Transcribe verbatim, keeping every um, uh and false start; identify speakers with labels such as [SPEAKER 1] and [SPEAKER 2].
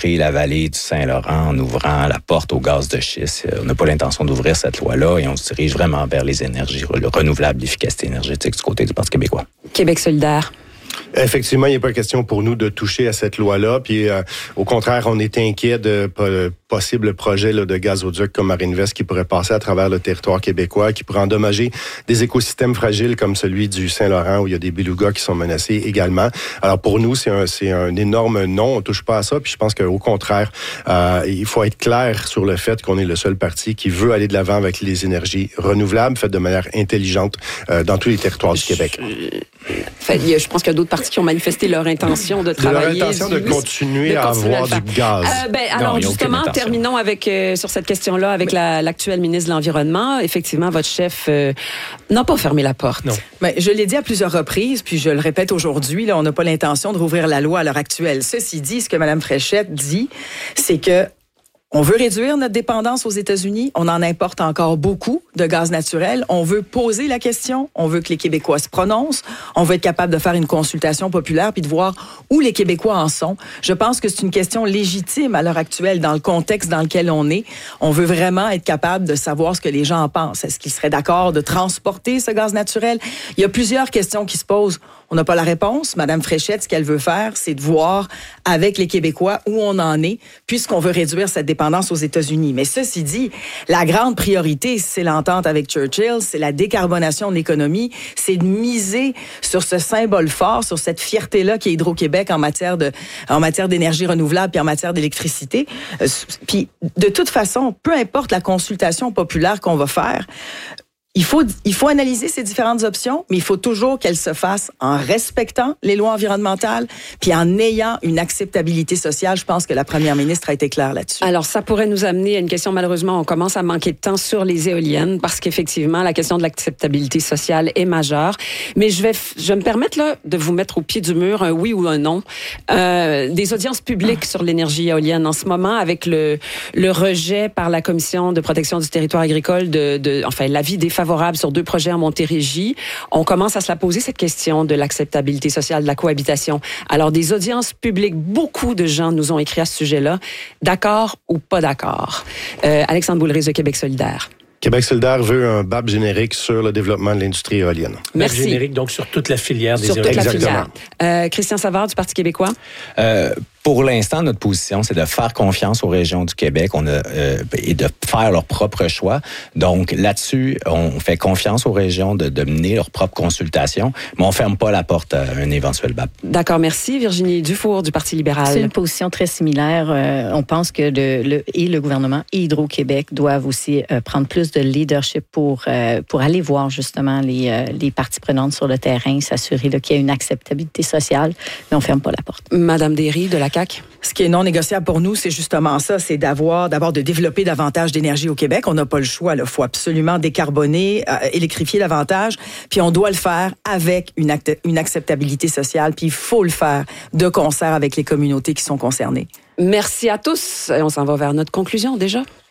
[SPEAKER 1] rentrer la vallée du Saint-Laurent en ouvrant la porte au gaz de schiste. On n'a pas l'intention d'ouvrir cette loi-là et on se dirige vraiment vers les énergies renouvelables, l'efficacité énergétique du côté du Parti québécois.
[SPEAKER 2] Québec solidaire.
[SPEAKER 3] Effectivement, il n'est pas question pour nous de toucher à cette loi-là. Puis, euh, au contraire, on est inquiet de euh, possibles projets là, de gazoduc comme Marinevest qui pourraient passer à travers le territoire québécois, qui pourraient endommager des écosystèmes fragiles comme celui du Saint-Laurent où il y a des belugas qui sont menacés également. Alors, pour nous, c'est un, c'est un énorme non. On touche pas à ça. Puis, je pense qu'au contraire, euh, il faut être clair sur le fait qu'on est le seul parti qui veut aller de l'avant avec les énergies renouvelables, faites de manière intelligente euh, dans tous les territoires du Québec.
[SPEAKER 2] Fait, je pense qu'il y a d'autres partis qui ont manifesté leur intention de travailler.
[SPEAKER 3] Leur intention
[SPEAKER 2] du,
[SPEAKER 3] de continuer
[SPEAKER 2] de
[SPEAKER 3] à
[SPEAKER 2] continuer
[SPEAKER 3] avoir
[SPEAKER 2] à
[SPEAKER 3] du gaz.
[SPEAKER 2] Euh, ben, alors, non, justement, terminons avec, euh, sur cette question-là avec Mais... la, l'actuelle ministre de l'Environnement. Effectivement, votre chef euh, n'a pas fermé la porte.
[SPEAKER 4] Non. Mais je l'ai dit à plusieurs reprises, puis je le répète aujourd'hui, là, on n'a pas l'intention de rouvrir la loi à l'heure actuelle. Ceci dit, ce que Mme Fréchette dit, c'est que on veut réduire notre dépendance aux États-Unis. On en importe encore beaucoup de gaz naturel. On veut poser la question. On veut que les Québécois se prononcent. On veut être capable de faire une consultation populaire puis de voir où les Québécois en sont. Je pense que c'est une question légitime à l'heure actuelle dans le contexte dans lequel on est. On veut vraiment être capable de savoir ce que les gens en pensent. Est-ce qu'ils seraient d'accord de transporter ce gaz naturel? Il y a plusieurs questions qui se posent. On n'a pas la réponse. Madame Fréchette, ce qu'elle veut faire, c'est de voir avec les Québécois où on en est, puisqu'on veut réduire cette dépendance aux États-Unis. Mais ceci dit, la grande priorité, c'est l'entente avec Churchill, c'est la décarbonation de l'économie, c'est de miser sur ce symbole fort, sur cette fierté-là qui est Hydro-Québec en matière de, en matière d'énergie renouvelable puis en matière d'électricité. Euh, puis, de toute façon, peu importe la consultation populaire qu'on va faire, Il faut, il faut analyser ces différentes options, mais il faut toujours qu'elles se fassent en respectant les lois environnementales puis en ayant une acceptabilité sociale. Je pense que la première ministre a été claire là-dessus.
[SPEAKER 2] Alors, ça pourrait nous amener à une question, malheureusement, on commence à manquer de temps sur les éoliennes parce qu'effectivement, la question de l'acceptabilité sociale est majeure. Mais je vais, je vais me permettre là, de vous mettre au pied du mur un oui ou un non. Euh, des audiences publiques sur l'énergie éolienne en ce moment avec le, le rejet par la Commission de protection du territoire agricole de, de enfin, l'avis défavorable favorable sur deux projets en Montérégie. On commence à se la poser, cette question de l'acceptabilité sociale, de la cohabitation. Alors, des audiences publiques, beaucoup de gens nous ont écrit à ce sujet-là. D'accord ou pas d'accord? Euh, Alexandre Boulris de Québec solidaire.
[SPEAKER 3] Québec solidaire veut un B A B générique sur le développement de l'industrie éolienne.
[SPEAKER 2] Merci.
[SPEAKER 4] B A B générique, donc sur toute la filière des
[SPEAKER 2] sur
[SPEAKER 4] éoliennes.
[SPEAKER 2] Sur toute la filière. Euh, Christian Savard du Parti québécois.
[SPEAKER 1] Euh, Pour l'instant, notre position, c'est de faire confiance aux régions du Québec on a, euh, et de faire leur propre choix. Donc, là-dessus, on fait confiance aux régions de, de mener leur propre consultation, mais on ne ferme pas la porte à un éventuel B A B.
[SPEAKER 2] D'accord, merci. Virginie Dufour du Parti libéral.
[SPEAKER 5] C'est une position très similaire. Euh, on pense que le, le, et le gouvernement et Hydro-Québec doivent aussi euh, prendre plus de leadership pour, euh, pour aller voir justement les, euh, les parties prenantes sur le terrain, s'assurer là, qu'il y a une acceptabilité sociale, mais on ne ferme pas la porte.
[SPEAKER 2] Madame Derry de la C A Q.
[SPEAKER 4] Ce qui est non négociable pour nous, c'est justement ça, c'est d'avoir, d'abord de développer davantage d'énergie au Québec. On n'a pas le choix, il faut absolument décarboner, euh, électrifier davantage, puis on doit le faire avec une, acte, une acceptabilité sociale, puis il faut le faire de concert avec les communautés qui sont concernées.
[SPEAKER 2] Merci à tous. On s'en va vers notre conclusion déjà.